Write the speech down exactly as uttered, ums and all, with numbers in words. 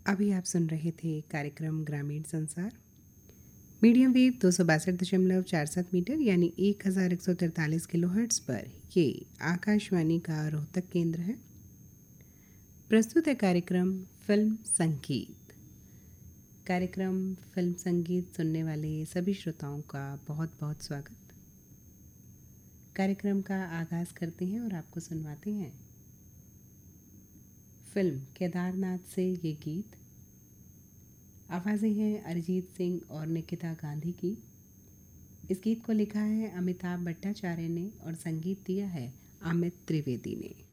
अभी आप सुन रहे थे कार्यक्रम ग्रामीण संसार मीडियम वेव दो सौ बासठ दशमलव चार सात मीटर यानी एक हज़ार एक सौ तैंतालीस किलो हर्ट्स पर। ये आकाशवाणी का रोहतक केंद्र है। प्रस्तुत है कार्यक्रम फिल्म संगीत। कार्यक्रम फिल्म संगीत सुनने वाले सभी श्रोताओं का बहुत बहुत स्वागत। कार्यक्रम का आगाज़ करते हैं और आपको सुनवाते हैं फिल्म केदारनाथ से ये गीत। आवाज़ें हैं अरिजीत सिंह और निकिता गांधी की। इस गीत को लिखा है अमिताभ भट्टाचार्य ने और संगीत दिया है अमित त्रिवेदी ने।